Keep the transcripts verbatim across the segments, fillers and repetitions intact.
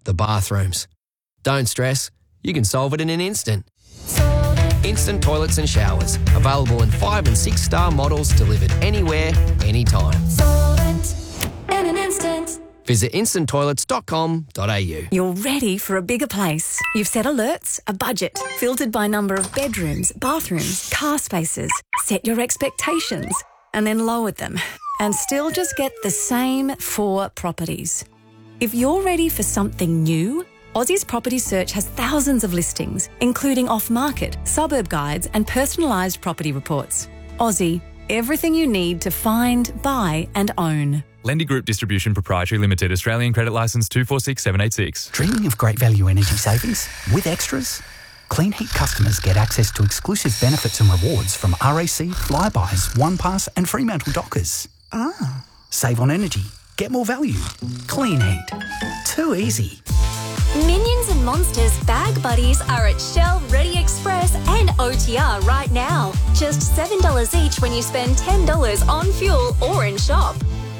the bathrooms. Don't stress, you can solve it in an instant. Instant toilets and showers, available in five and six star models delivered anywhere, anytime. Solvent in an instant. Visit instant toilets dot com dot a u. You're ready for a bigger place. You've set alerts, a budget, filtered by number of bedrooms, bathrooms, car spaces, set your expectations, and then lowered them, and still just get the same four properties. If you're ready for something new, Aussie's Property Search has thousands of listings, including off-market, suburb guides and personalised property reports. Aussie, everything you need to find, buy and own. Lendy Group Distribution Proprietary Limited, Australian Credit Licence two four six seven eight six. Dreaming of great value energy savings with extras? Clean Heat customers get access to exclusive benefits and rewards from R A C, Flybuys, OnePass and Fremantle Dockers. Ah. Save on energy. Get more value. Clean Heat. Too easy. Minions and Monsters Bag Buddies are at Shell, Ready Express and O T R right now. Just seven dollars each when you spend ten dollars on fuel or in shop.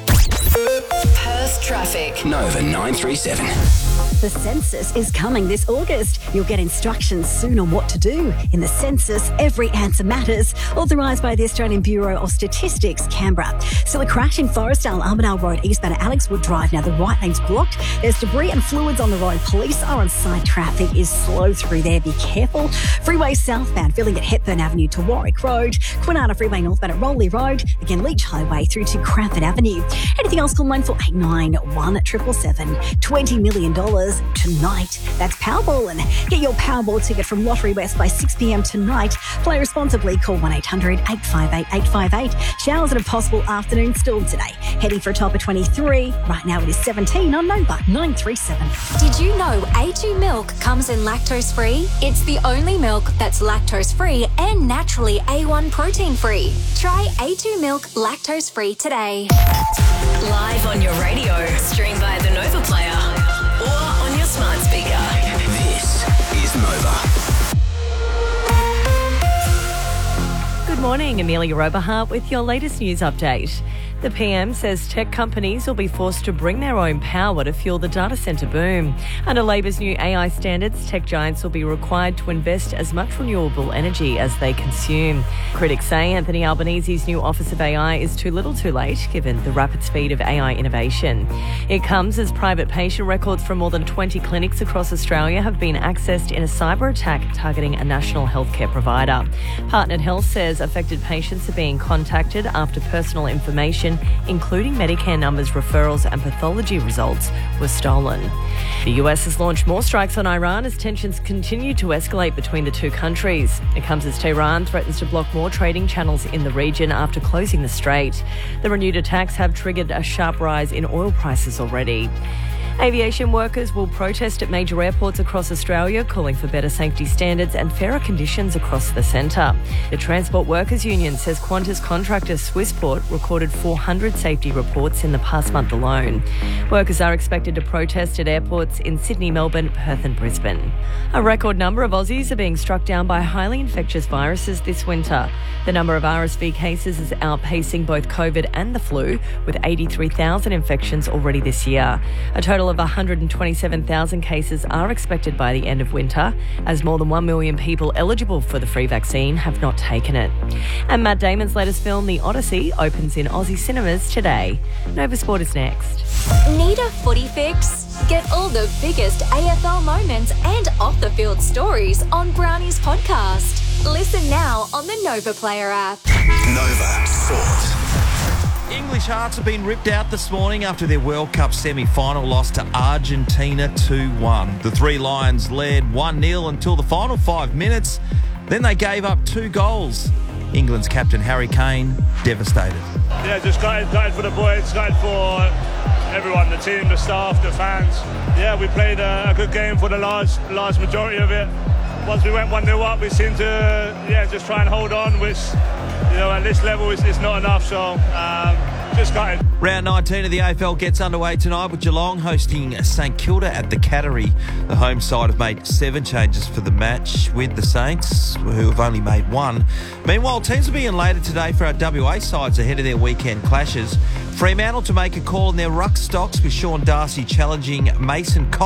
Perth traffic. Nova nine three seven. The census is coming this August. You'll get instructions soon on what to do. In the census, every answer matters. Authorised by the Australian Bureau of Statistics, Canberra. So a crash in Forestdale, Armidale Road, eastbound at Alex Wood Drive. Now the right lane's blocked. There's debris and fluids on the road. Police are on site. Traffic is slow through there. Be careful. Freeway southbound, filling at Hepburn Avenue to Warwick Road. Kwinana Freeway northbound at Rowley Road. Again, Leach Highway through to Cranford Avenue. Anything else, call nine four eight nine one seven seven seven. twenty million dollars tonight. That's Powerball, and get your Powerball ticket from Lottery West by six p m tonight. Play responsibly. Call one eight hundred eight five eight eight five eight. Showers and a possible afternoon storm today. Heading for a top of twenty-three. Right now it is seventeen on Nova nine three seven. Did you know A two milk comes in lactose free? It's the only milk that's lactose free and naturally A one protein free. Try A two milk lactose free today. Live on your radio, stream via the Nova Player or on your smart speaker. This is Nova. Good morning, Amelia Oberhart with your latest news update. The P M says tech companies will be forced to bring their own power to fuel the data centre boom. Under Labor's new A I standards, tech giants will be required to invest as much renewable energy as they consume. Critics say Anthony Albanese's new Office of A I is too little too late, given the rapid speed of A I innovation. It comes as private patient records from more than twenty clinics across Australia have been accessed in a cyber attack targeting a national healthcare provider. Partnered Health says affected patients are being contacted after personal information, including Medicare numbers, referrals and pathology results, were stolen. The U S has launched more strikes on Iran as tensions continue to escalate between the two countries. It comes as Tehran threatens to block more trading channels in the region after closing the strait. The renewed attacks have triggered a sharp rise in oil prices already. Aviation workers will protest at major airports across Australia, calling for better safety standards and fairer conditions across the centre. The Transport Workers Union says Qantas contractor Swissport recorded four hundred safety reports in the past month alone. Workers are expected to protest at airports in Sydney, Melbourne, Perth and Brisbane. A record number of Aussies are being struck down by highly infectious viruses this winter. The number of R S V cases is outpacing both COVID and the flu, with eighty-three thousand infections already this year. A total of one hundred twenty-seven thousand cases are expected by the end of winter, as more than one million people eligible for the free vaccine have not taken it. And Matt Damon's latest film, The Odyssey, opens in Aussie cinemas today. Nova Sport is next. Need a footy fix? Get all the biggest A F L moments and off-the-field stories on Brownie's podcast. Listen now on the Nova Player app. Nova Sport. English Hearts have been ripped out this morning after their World Cup semi-final loss to Argentina two one. The Three Lions led one nil until the final five minutes. Then they gave up two goals. England's captain Harry Kane devastated. Yeah, just gutted, gutted for the boys, gutted for everyone, the team, the staff, the fans. Yeah, we played a, a good game for the large, large majority of it. Once we went one nil up, we seemed to yeah, just try and hold on, which, you know, at this level is, is not enough, so um, just gutted. Round nineteen of the A F L gets underway tonight with Geelong hosting St Kilda at the Cattery. The home side have made seven changes for the match with the Saints, who have only made one. Meanwhile, teams will be elated today for our W A sides ahead of their weekend clashes. Fremantle to make a call on their ruck stocks with Sean Darcy challenging Mason Cox.